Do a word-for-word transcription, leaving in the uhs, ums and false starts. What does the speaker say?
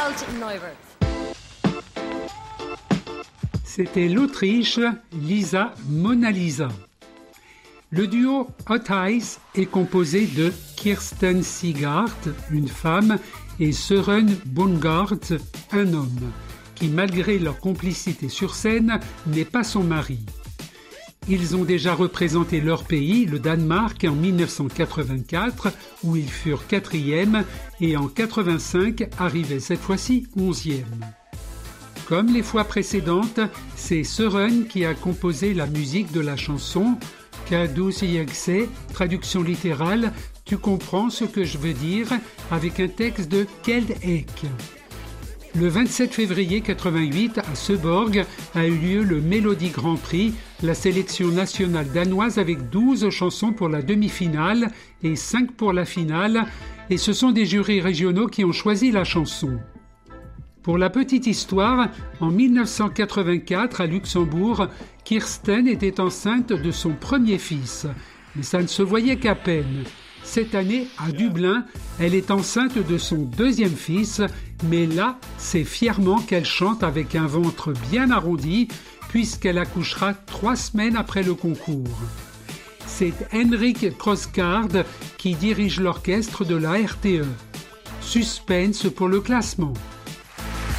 Gerald Neuwirth. C'était l'Autriche, Lisa Mona Lisa. Le duo Hot Eyes est composé de Kirsten Seegard, une femme, et Søren Bongard, un homme, qui malgré leur complicité sur scène n'est pas son mari. Ils ont déjà représenté leur pays, le Danemark, en dix-neuf cent quatre-vingt-quatre, où ils furent quatrième, et en quatre-vingt-cinq arrivaient cette fois-ci onzième. Comme les fois précédentes, c'est Søren qui a composé la musique de la chanson « Hva du sier, traduction littérale « Tu comprends ce que je veux dire » avec un texte de Kjeld Ek. Le vingt-sept février quatre-vingt-huit, à Søborg, a eu lieu le Melodi Grand Prix, la sélection nationale danoise avec douze chansons pour la demi-finale et cinq pour la finale, et ce sont des jurys régionaux qui ont choisi la chanson. Pour la petite histoire, en dix-neuf cent quatre-vingt-quatre, à Luxembourg, Kirsten était enceinte de son premier fils, mais ça ne se voyait qu'à peine. Cette année, à Dublin, elle est enceinte de son deuxième fils, mais là, c'est fièrement qu'elle chante avec un ventre bien arrondi, puisqu'elle accouchera trois semaines après le concours. C'est Henrik Krogsgaard qui dirige l'orchestre de la R T E. Suspense pour le classement.